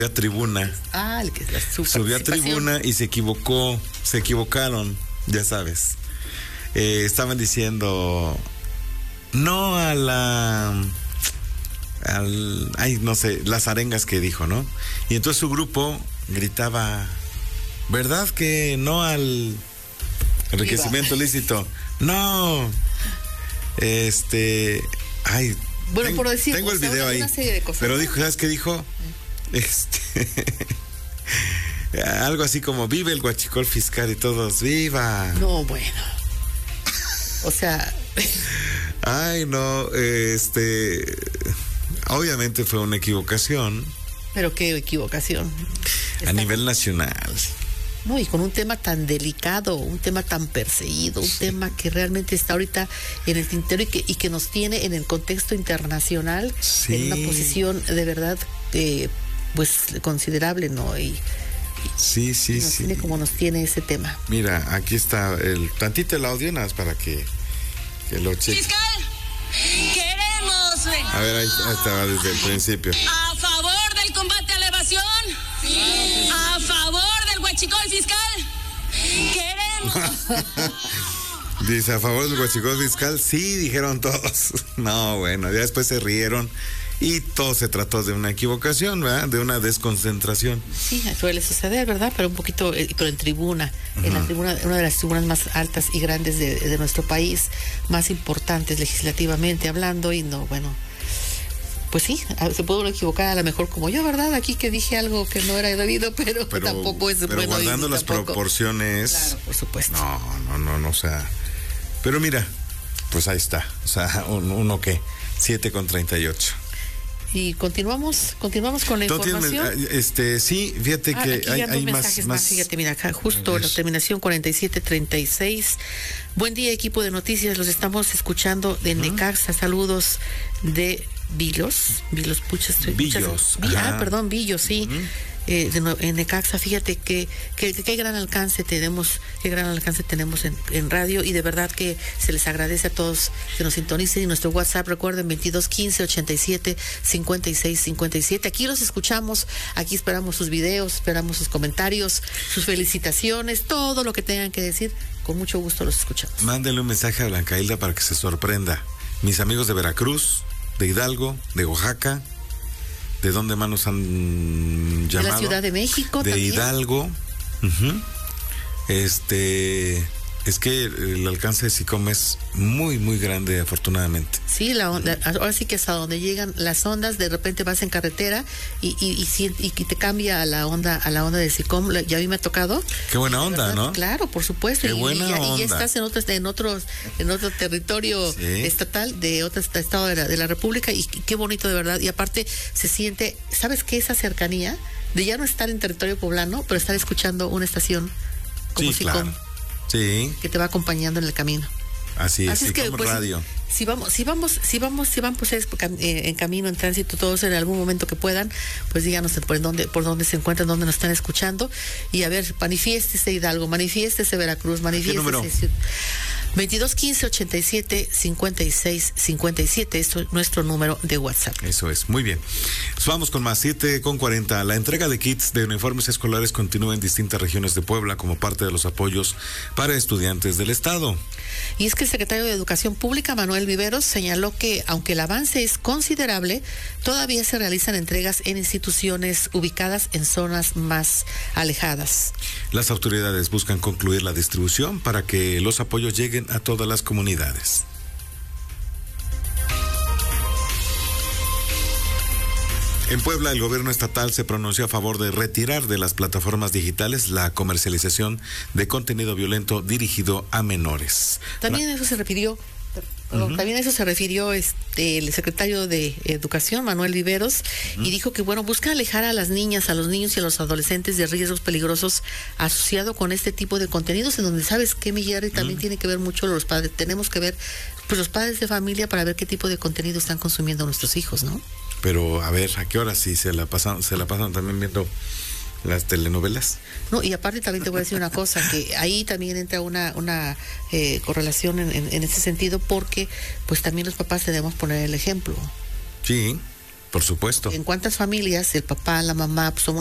a tribuna. El que es su Subió a tribuna y se equivocaron, ya sabes. Estaban diciendo no a no sé, las arengas que dijo, ¿no? Y entonces su grupo gritaba, ¿verdad que no al enriquecimiento ilícito? No. Bueno, por decir, tengo el video ahí. Pero dijo, ¿sabes qué dijo? Algo así como, vive el huachicol fiscal, y todos, ¡viva! No, bueno. O sea... Ay, no, obviamente fue una equivocación. Pero qué equivocación. A nivel nacional. No, y con un tema tan delicado, un tema tan perseguido, un tema que realmente está ahorita en el tintero y que nos tiene en el contexto internacional en una posición de verdad, pues considerable, ¿no? Y nos tiene como nos tiene ese tema. Mira, aquí está tantito el audio, nada más para que lo cheque. Fiscal, queremos... A ver, ahí estaba desde el principio. A favor del combate a la evasión. Sí. A favor del huachicol fiscal. Queremos... Dice, a favor del huachicol fiscal, sí, dijeron todos. No, bueno, ya después se rieron y todo se trató de una equivocación, ¿verdad? De una desconcentración. Sí, suele suceder, ¿verdad? Pero un poquito, pero en tribuna, en la tribuna, una de las tribunas más altas y grandes de nuestro país, más importantes legislativamente hablando, y no, bueno, pues sí, se pudo equivocar a lo mejor como yo, ¿verdad? Aquí que dije algo que no era debido, pero tampoco es bueno. Pero guardando las proporciones. Claro, por supuesto. No, o sea, pero mira, pues ahí está, o sea, uno que 7:38. Y continuamos con la información. Sí, fíjate que hay más. Fíjate, mira, acá justo la terminación 4736. Buen día, equipo de noticias, los estamos escuchando de Necaxa. Saludos de Villos, Villos, sí. En Necaxa, fíjate que qué gran alcance tenemos en radio, y de verdad que se les agradece a todos que nos sintonicen. Y nuestro WhatsApp, recuerden, 2215-87-56-57. Aquí los escuchamos, aquí esperamos sus videos, esperamos sus comentarios, sus felicitaciones, todo lo que tengan que decir, con mucho gusto los escuchamos. Mándenle un mensaje a Blanca Hilda para que se sorprenda. Mis amigos de Veracruz, de Hidalgo, de Oaxaca, ¿de dónde más nos han llamado? De la Ciudad de México, de también. Hidalgo. Es que el alcance de SICOM es muy, muy grande, afortunadamente. Sí, ahora sí que hasta donde llegan las ondas, de repente vas en carretera y te cambia a la onda de SICOM. Ya a mí me ha tocado. Qué buena onda, ¿verdad? ¿no? Claro, por supuesto. Qué buena onda. Y ya estás en otro territorio estatal de otro estado de la República, y qué bonito, de verdad. Y aparte se siente, ¿sabes qué? Esa cercanía de ya no estar en territorio poblano, pero estar escuchando una estación como SICOM. Claro. Sí. Que te va acompañando en el camino. Así es que, pues, radio. Si van pues en camino, en tránsito, todos en algún momento que puedan, pues díganos por dónde se encuentran, dónde nos están escuchando, y a ver, manifiéstese Hidalgo, manifiéstese Veracruz, manifiéstese 2215-87-56-57. Esto es nuestro número de WhatsApp. Eso es, muy bien. Pues vamos con más, 7:40. La entrega de kits de uniformes escolares continúa en distintas regiones de Puebla como parte de los apoyos para estudiantes del estado. Y es que el secretario de Educación Pública, Manuel Viveros, señaló que aunque el avance es considerable, todavía se realizan entregas en instituciones ubicadas en zonas más alejadas. Las autoridades buscan concluir la distribución para que los apoyos lleguen a todas las comunidades. En Puebla, el gobierno estatal se pronunció a favor de retirar de las plataformas digitales la comercialización de contenido violento dirigido a menores. También eso se refirió el secretario de Educación, Manuel Viveros, y dijo que busca alejar a las niñas, a los niños y a los adolescentes de riesgos peligrosos asociado con este tipo de contenidos, en donde, ¿sabes qué, Millar? También tiene que ver mucho los padres. Tenemos que ver, pues, los padres de familia, para ver qué tipo de contenido están consumiendo nuestros hijos, ¿no? Pero, a ver, ¿a qué hora sí se la pasan también viendo las telenovelas? No, y aparte también te voy a decir una cosa, que ahí también entra una correlación en ese sentido, porque pues también los papás debemos poner el ejemplo. Sí, Por supuesto. ¿En cuántas familias el papá, la mamá, pues, somos